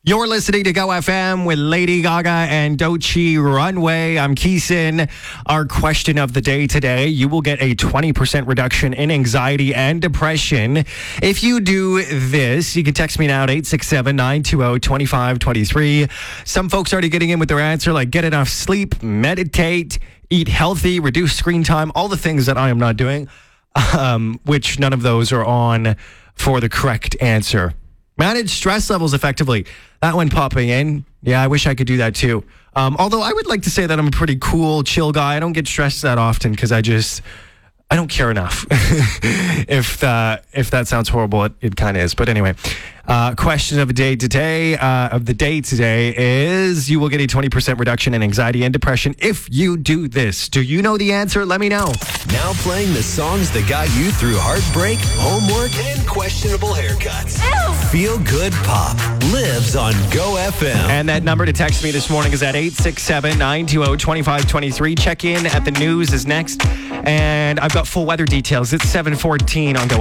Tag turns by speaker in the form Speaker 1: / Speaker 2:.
Speaker 1: You're listening to Go FM with Lady Gaga and Doechii Runway. I'm Keeson. Our question of the day today, you will get a 20% reduction in anxiety and depression. If you do this, you can text me now at 867-920-2523. Some folks already getting in with their answer, like get enough sleep, meditate, eat healthy, reduce screen time, all the things that I am not doing, which none of those are on for the correct answer. Manage stress levels effectively. That one popping in. Yeah, I wish I could do that too. Although I would like to say that I'm a pretty cool, chill guy. I don't get stressed that often because I don't care enough. If that sounds horrible, it kind of is. But anyway, question of the day today is you will get a 20% reduction in anxiety and depression if you do this. Do you know the answer? Let me know.
Speaker 2: Now playing the songs that got you through heartbreak, homework, and questionable haircuts. Ew. Feel Good Pop lives on Go FM.
Speaker 1: And that number to text me this morning is at 867-920-2523. Check in at the news is next. And I've got full weather details. It's 7:14 on Go